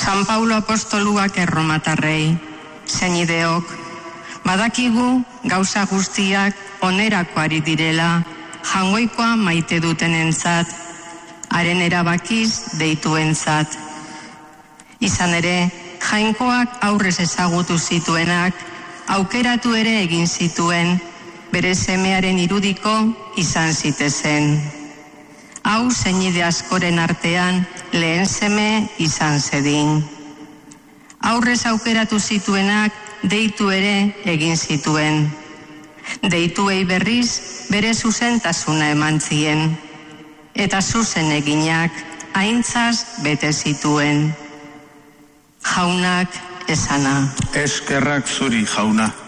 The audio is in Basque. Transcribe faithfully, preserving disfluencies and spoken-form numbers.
San Paulo apostoluak erromatarrei, senideok, badakigu gauza guztiak onerakoari direla, jangoikoa maite dutenentzat, haren erabakiz deituentzat. Izan ere, jainkoak aurrez ezagutu zituenak, aukeratu ere egin zituen, bere semearen irudiko izan zitezen. Hau senide askoren artean lehen seme izan zedin. Aurrez aukeratu zituenak deitu ere egin zituen. Deituei berriz bere zuzentasuna eman zien, eta zuzen eginak aintzaz bete zituen. Jaunak esana. Eskerrak zuri, jauna.